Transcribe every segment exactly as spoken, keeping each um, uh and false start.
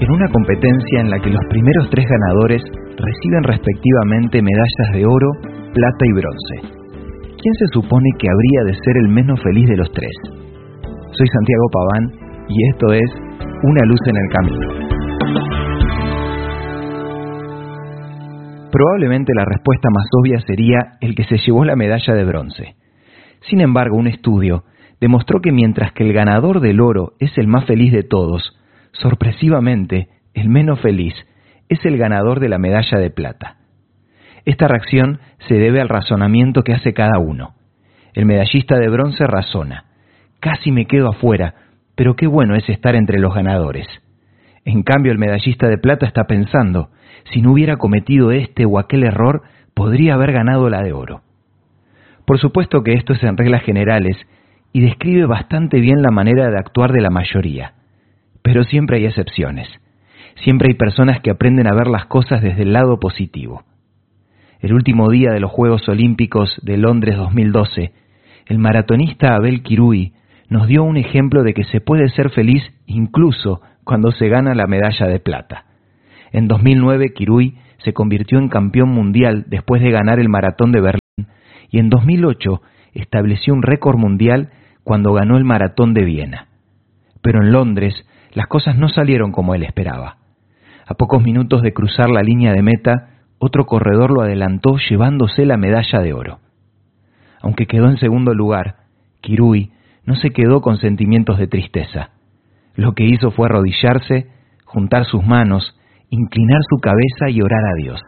en una competencia en la que los primeros tres ganadores reciben respectivamente medallas de oro, plata y bronce. ¿Quién se supone que habría de ser el menos feliz de los tres? Soy Santiago Paván y esto es Una luz en el camino. Probablemente la respuesta más obvia sería el que se llevó la medalla de bronce. Sin embargo, un estudio demostró que mientras que el ganador del oro es el más feliz de todos, sorpresivamente, el menos feliz es el ganador de la medalla de plata. Esta reacción se debe al razonamiento que hace cada uno. El medallista de bronce razona: casi me quedo afuera, pero qué bueno es estar entre los ganadores. En cambio, el medallista de plata está pensando: si no hubiera cometido este o aquel error, podría haber ganado la de oro. Por supuesto que esto es en reglas generales y describe bastante bien la manera de actuar de la mayoría. Pero siempre hay excepciones. Siempre hay personas que aprenden a ver las cosas desde el lado positivo. El último día de los Juegos Olímpicos de Londres dos mil doce, el maratonista Abel Kirui nos dio un ejemplo de que se puede ser feliz incluso cuando se gana la medalla de plata. En dos mil nueve, Kirui se convirtió en campeón mundial después de ganar el maratón de Berlín, y en dos mil ocho estableció un récord mundial cuando ganó el maratón de Viena. Pero en Londres, las cosas no salieron como él esperaba. A pocos minutos de cruzar la línea de meta, otro corredor lo adelantó llevándose la medalla de oro. Aunque quedó en segundo lugar, Kirui no se quedó con sentimientos de tristeza. Lo que hizo fue arrodillarse, juntar sus manos, inclinar su cabeza y orar a Dios.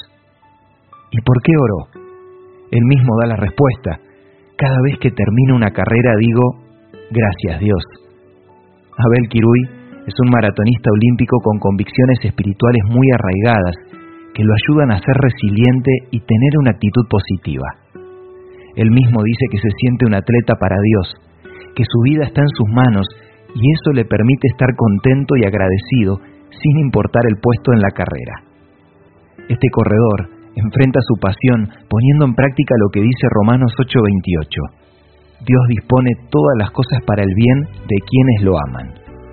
¿Y por qué oró? Él mismo da la respuesta. Cada vez que termino una carrera digo: gracias Dios. Abel Kirui es un maratonista olímpico con convicciones espirituales muy arraigadas que lo ayudan a ser resiliente y tener una actitud positiva. Él mismo dice que se siente un atleta para Dios, que su vida está en sus manos y eso le permite estar contento y agradecido sin importar el puesto en la carrera. Este corredor enfrenta su pasión poniendo en práctica lo que dice Romanos ocho veintiocho. Dios dispone todas las cosas para el bien de quienes lo aman.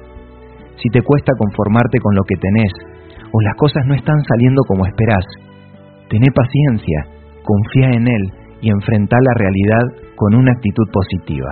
Si te cuesta conformarte con lo que tenés, o las cosas no están saliendo como esperás, tené paciencia, confía en Él y enfrentá la realidad con una actitud positiva.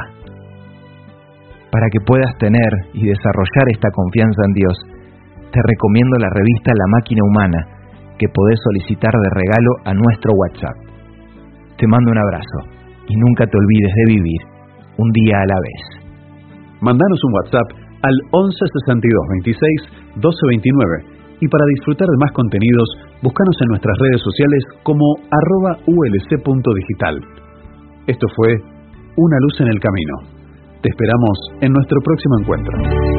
Para que puedas tener y desarrollar esta confianza en Dios, te recomiendo la revista La Máquina Humana, que podés solicitar de regalo a nuestro WhatsApp. Te mando un abrazo y nunca te olvides de vivir un día a la vez. Mandanos un WhatsApp al once sesenta y dos veintiséis doce veintinueve y para disfrutar de más contenidos, búscanos en nuestras redes sociales como arroba ulc.digital. Esto fue Una luz en el camino. Te esperamos en nuestro próximo encuentro.